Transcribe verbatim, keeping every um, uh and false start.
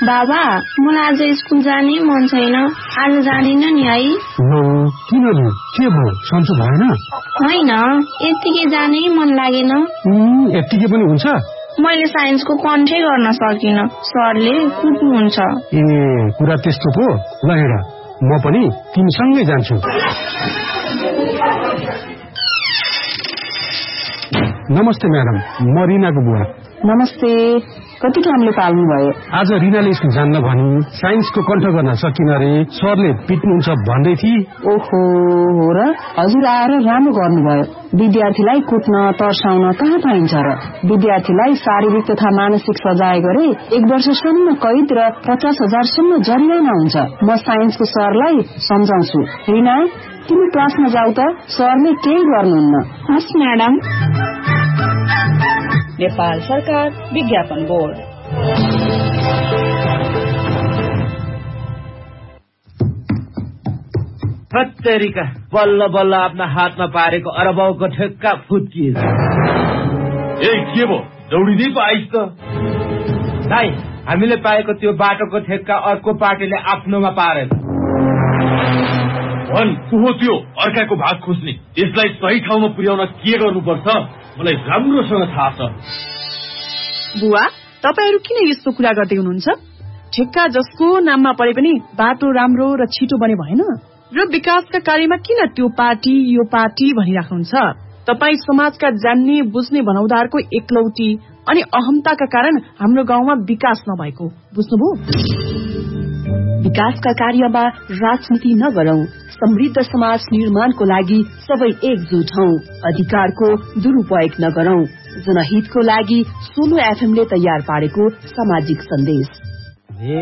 बाबा मलाई आज स्कुल जानै मन छैन। आज जाँदिन नि है। किन रे? के भयो? सन्चो भएन? होइन, यतिकै जानै मन लागेन। यतिकै पनि हुन्छ? मैले साइन्सको कन्ठै गर्न सकिन, सरले कुट्नुहुन्छ। ए कुरा त्यस्तो पो। ल हेर, म पनि तिमीसँगै जान्छु। नमस्ते म्याडम, म रिनाको बुवा। नमस्ते। कति कामले पाल्नु भयो? आज रिनाले स्कुल जान्न भनी साइन्सको कण्ठ गर्न सकिन रे, सरले पिट्नुहुन्छ भन्दै थिए। ओहो, हो र? हजुर आएर राम्रो गर्नुभयो। विद्यार्थीलाई कुट्न तर्साउन कहाँ पाइन्छ र? विद्यार्थीलाई शारीरिक तथा मानसिक सजाय गरे एक वर्षसम्म कैद र पचास हजारसम्म जरिवाना हुन्छ। म साइन्सको सरलाई सम्झाउँछु। रिना, तिमी क्लासमा जाऊ त, सरले केही गर्नुहुन्न। हस् म्याडम। नेपाल सरकार विज्ञापन बोर्ड। हत्तेरिका, बल्ल बल्ल आफ्ना हातमा पारेको अरबौको ठेक्का फुत्किएछ। ए के भो, दौडिँदै पो आइस त? दाइ, हामीले पाएको त्यो बाटोको ठेक्का अर्को पार्टीले आफ्नोमा पारेन। भन, को हो त्यो अर्काको भाग खोज्ने? यसलाई सही ठाउँमा पुर्याउन के गर्नुपर्छ मलाई राम्रोसँग थाहा छ। बुवा, तपाईहरु किन यस्तो कुरा गर्दै हुनुहुन्छ? ठेक्का जसको नाममा परे पनि बाटो राम्रो र छिटो बने भएन र विकासका कार्यमा किन त्यो पार्टी यो पार्टी भनिराख्नुहुन्छ? तपाई समाजका जान्ने बुझ्ने भनाउदारको एकलौटी अनि अहमताका कारण हाम्रो गाउँमा विकास नभएको बुझ्नुभयो? विकासका कार्यमा राजनीति नगरौं, समृद्ध समाज निर्माणको लागि सबै एकजुट हौं, अधिकारको दुरुपयोग नगरौं। जनहितको लागि सोलो एफएमले तयार पारेको सामाजिक सन्देश।